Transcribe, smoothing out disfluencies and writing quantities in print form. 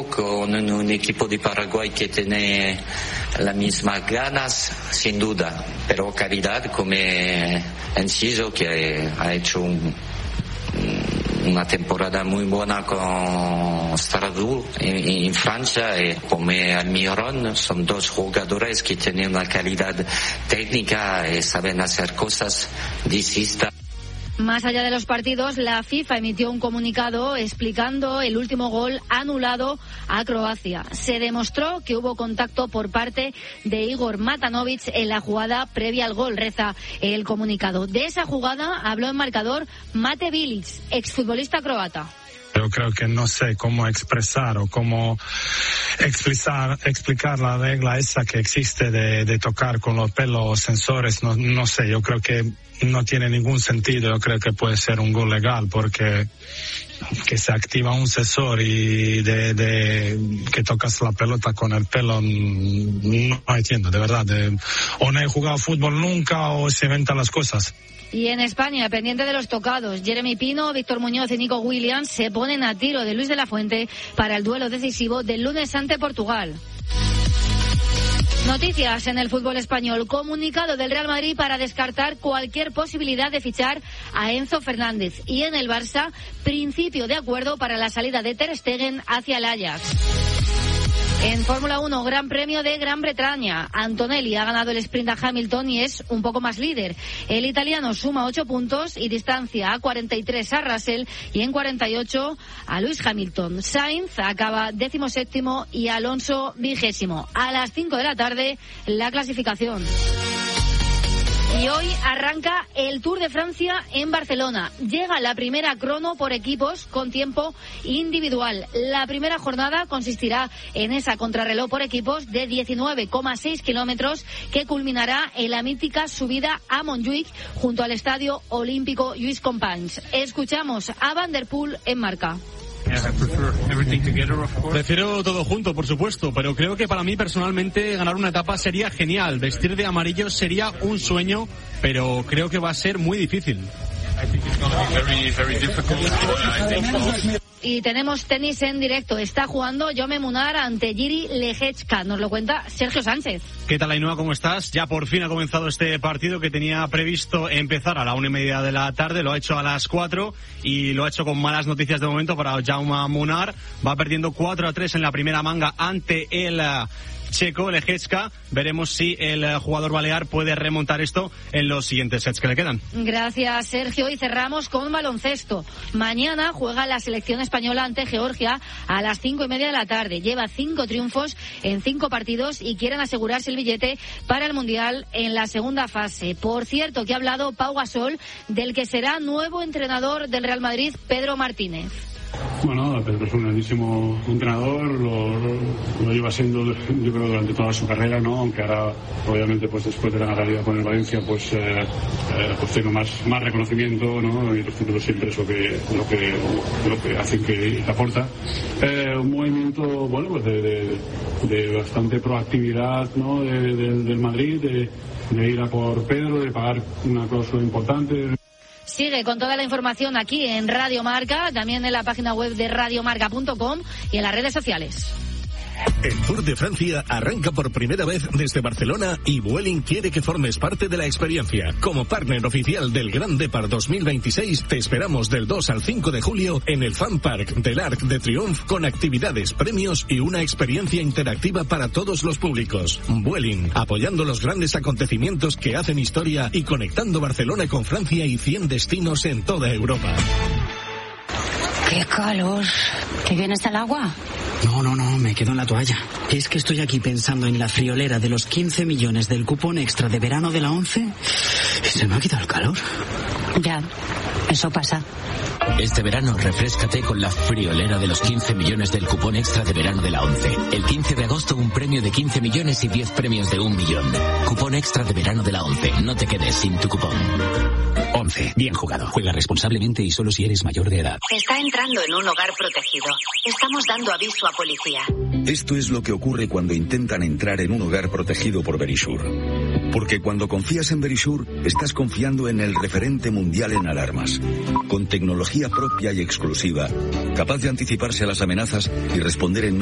equipo, con un equipo de Paraguay que tiene las mismas ganas, sin duda, pero calidad como Enciso, que ha hecho una temporada muy buena con Strasbourg en Francia, y como Almirón, son dos jugadores que tienen una calidad técnica y saben hacer cosas distintas. Más allá de los partidos, la FIFA emitió un comunicado explicando el último gol anulado a Croacia. Se demostró que hubo contacto por parte de Igor Matanovic en la jugada previa al gol, reza el comunicado. De esa jugada habló en marcador Mate Bilic, exfutbolista croata. Yo creo que no sé cómo expresar o cómo explicar la regla esa que existe de tocar con los pelos sensores. No sé, yo creo que no tiene ningún sentido. Yo creo que puede ser un gol legal porque que se activa un sensor y que tocas la pelota con el pelo, no entiendo, de verdad. O no he jugado fútbol nunca o se inventan las cosas. Y en España, pendiente de los tocados, Jeremy Pino, Víctor Muñoz y Nico Williams se ponen a tiro de Luis de la Fuente para el duelo decisivo del lunes ante Portugal. Noticias en el fútbol español. Comunicado del Real Madrid para descartar cualquier posibilidad de fichar a Enzo Fernández. Y en el Barça, principio de acuerdo para la salida de Ter Stegen hacia el Ajax. En Fórmula 1, Gran Premio de Gran Bretaña. Antonelli ha ganado el sprint a Hamilton y es un poco más líder. El italiano suma 8 puntos y distancia a 43 a Russell y en 48 a Lewis Hamilton. Sainz acaba 17º y Alonso 20º. A las 5 de la tarde, la clasificación. Y hoy arranca el Tour de Francia en Barcelona. Llega la primera crono por equipos con tiempo individual. La primera jornada consistirá en esa contrarreloj por equipos de 19,6 kilómetros que culminará en la mítica subida a Montjuïc junto al Estadio Olímpico Lluís Companys. Escuchamos a Van der Poel en Marca. Prefiero todo junto, por supuesto, pero creo que para mí personalmente ganar una etapa sería genial. Vestir de amarillo sería un sueño, pero creo que va a ser muy difícil. Y tenemos tenis en directo. Está jugando Jaume Munar ante Jiri Lehecka. Nos lo cuenta Sergio Sánchez. ¿Qué tal, Ainhoa? ¿Cómo estás? Ya por fin ha comenzado este partido que tenía previsto empezar a la 1:30 de la tarde. Lo ha hecho a las 4 y lo ha hecho con malas noticias de momento para Jaume Munar. Va perdiendo 4-3 en la primera manga ante el checo Lehecka. Veremos si el jugador balear puede remontar esto en los siguientes sets que le quedan. Gracias, Sergio. Y cerramos con baloncesto. Mañana juega la selección española ante Georgia a las 5:30 de la tarde. Lleva 5 triunfos en 5 partidos y quieren asegurarse el billete para el Mundial en la segunda fase. Por cierto, que ha hablado Pau Gasol, del que será nuevo entrenador del Real Madrid, Pedro Martínez. Bueno, Pedro es un grandísimo entrenador, lo lleva siendo, yo creo, durante toda su carrera, ¿no? Aunque ahora, obviamente, pues después de la realidad con el Valencia, pues tiene más reconocimiento, ¿no? Y los títulos siempre es lo que hacen que aporta. Un movimiento, bueno, pues de bastante proactividad, ¿no? Del Madrid, de ir a por Pedro, de pagar una cláusula importante. Sigue con toda la información aquí en Radio Marca, también en la página web de radiomarca.com y en las redes sociales. El Tour de Francia arranca por primera vez desde Barcelona y Vueling quiere que formes parte de la experiencia. Como partner oficial del Grand Depart 2026, te esperamos del 2 al 5 de julio en el Fan Park del Arc de Triomphe con actividades, premios y una experiencia interactiva para todos los públicos. Vueling, apoyando los grandes acontecimientos que hacen historia y conectando Barcelona con Francia y 100 destinos en toda Europa. ¡Qué calor! ¿Qué bien está el agua? No, me quedo en la toalla. Es que estoy aquí pensando en la friolera de los 15 millones del cupón extra de verano de la 11 y se me ha quitado el calor. Ya, eso pasa. Este verano refréscate con la friolera de los 15 millones del cupón extra de verano de la 11. El 15 de agosto un premio de 15 millones y 10 premios de 1 millón. Cupón extra de verano de la 11. No te quedes sin tu cupón. 11. Bien jugado. Juega responsablemente y solo si eres mayor de edad. Está entrando en un hogar protegido. Estamos dando aviso a policía. Esto es lo que ocurre cuando intentan entrar en un hogar protegido por Verisure. Porque cuando confías en Verisure, estás confiando en el referente mundial en alarmas. Con tecnología propia y exclusiva, capaz de anticiparse a las amenazas y responder en